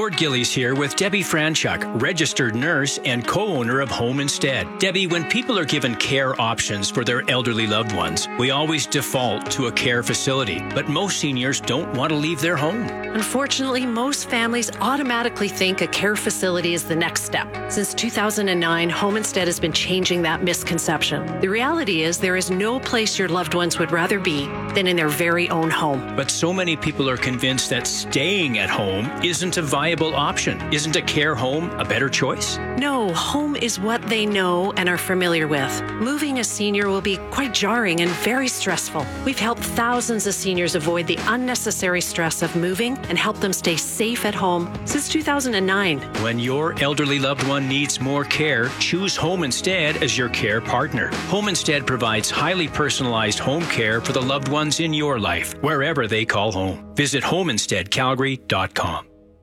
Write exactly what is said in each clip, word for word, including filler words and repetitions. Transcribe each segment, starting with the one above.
Gord Gillies here with Debbie Franchuk, registered nurse and co-owner of Home Instead. Debbie, when people are given care options for their elderly loved ones, we always default to a care facility, but most seniors don't want to leave their home. Unfortunately, most families automatically think a care facility is the next step. Since two thousand nine, Home Instead has been changing that misconception. The reality is there is no place your loved ones would rather be than in their very own home. But so many people are convinced that staying at home isn't a viable option. Isn't a care home a better choice? No, home is what they know and are familiar with. Moving a senior will be quite jarring and very stressful. We've helped thousands of seniors avoid the unnecessary stress of moving and help them stay safe at home since two thousand nine. When your elderly loved one needs more care, choose Home Instead as your care partner. Home Instead provides highly personalized home care for the loved ones in your life, wherever they call home. Visit home instead calgary dot com.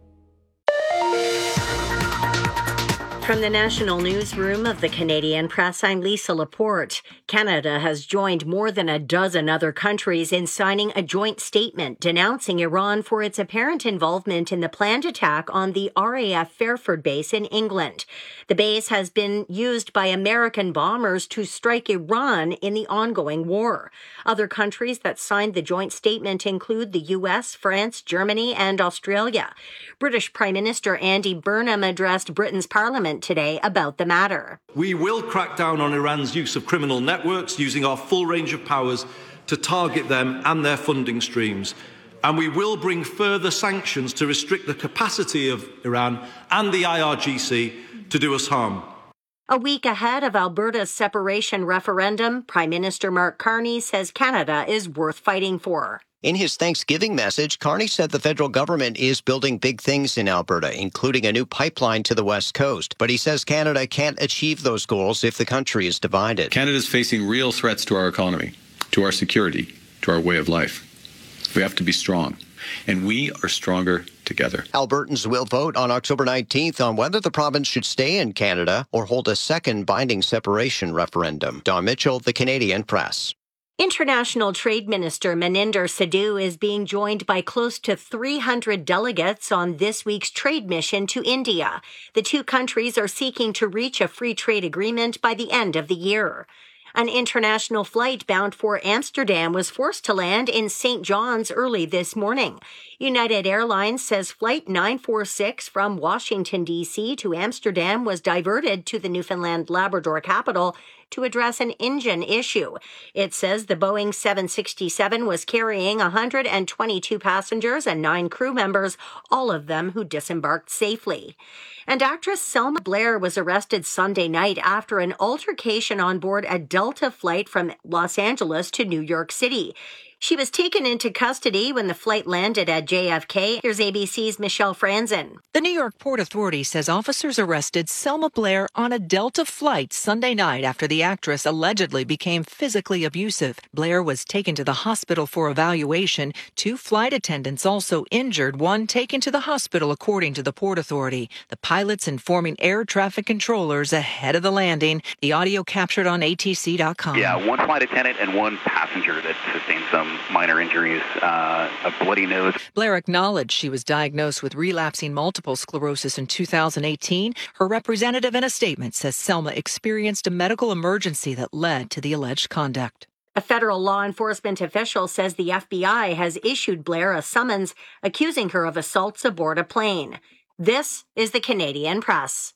From the National Newsroom of the Canadian Press, I'm Lisa Laporte. Canada has joined more than a dozen other countries in signing a joint statement denouncing Iran for its apparent involvement in the planned attack on the R A F Fairford base in England. The base has been used by American bombers to strike Iran in the ongoing war. Other countries that signed the joint statement include the U S, France, Germany, and Australia. British Prime Minister Andy Burnham addressed Britain's Parliament today about the matter. We will crack down on Iran's use of criminal networks, using our full range of powers to target them and their funding streams. And we will bring further sanctions to restrict the capacity of Iran and the I R G C to do us harm. A week ahead of Alberta's separation referendum, Prime Minister Mark Carney says Canada is worth fighting for. In his Thanksgiving message, Carney said the federal government is building big things in Alberta, including a new pipeline to the west coast. But he says Canada can't achieve those goals if the country is divided. Canada's facing real threats to our economy, to our security, to our way of life. We have to be strong, and we are stronger together. Albertans will vote on October nineteenth on whether the province should stay in Canada or hold a second binding separation referendum. Don Mitchell, The Canadian Press. International Trade Minister Maninder Sidhu is being joined by close to three hundred delegates on this week's trade mission to India. The two countries are seeking to reach a free trade agreement by the end of the year. An international flight bound for Amsterdam was forced to land in Saint John's early this morning. United Airlines says Flight nine forty-six from Washington, D C to Amsterdam was diverted to the Newfoundland Labrador capital to address an engine issue. It says the Boeing seven sixty-seven was carrying one hundred twenty-two passengers and nine crew members, all of them who disembarked safely. And actress Selma Blair was arrested Sunday night after an altercation on board a Delta flight from Los Angeles to New York City. She was taken into custody when the flight landed at J F K. Here's A B C's Michelle Franzen. The New York Port Authority says officers arrested Selma Blair on a Delta flight Sunday night after the actress allegedly became physically abusive. Blair was taken to the hospital for evaluation. Two flight attendants also injured, one taken to the hospital, according to the Port Authority. The pilots informing air traffic controllers ahead of the landing. The audio captured on A T C dot com. Yeah, one flight attendant and one passenger that sustained some minor injuries, uh, a bloody nose. Blair acknowledged she was diagnosed with relapsing multiple sclerosis in two thousand eighteen. Her representative in a statement says Selma experienced a medical emergency that led to the alleged conduct. A federal law enforcement official says the F B I has issued Blair a summons accusing her of assaults aboard a plane. This is the Canadian Press.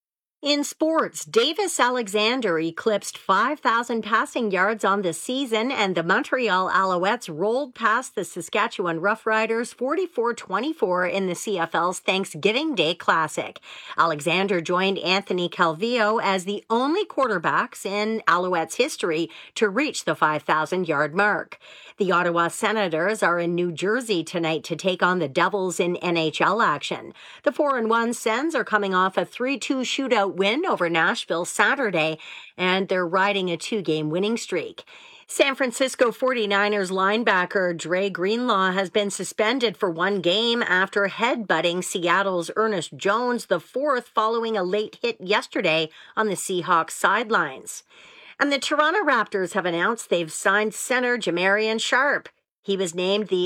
In sports, Davis Alexander eclipsed five thousand passing yards on the season, and the Montreal Alouettes rolled past the Saskatchewan Roughriders forty-four twenty-four in the C F L's Thanksgiving Day Classic. Alexander joined Anthony Calvillo as the only quarterbacks in Alouettes history to reach the five thousand yard mark. The Ottawa Senators are in New Jersey tonight to take on the Devils in N H L action. The four and one Sens are coming off a three two shootout win over Nashville Saturday, and they're riding a two-game winning streak. San Francisco forty-niners linebacker Dre Greenlaw has been suspended for one game after headbutting Seattle's Ernest Jones the fourth following a late hit yesterday on the Seahawks sidelines. And the Toronto Raptors have announced they've signed center Jamarian Sharp. He was named the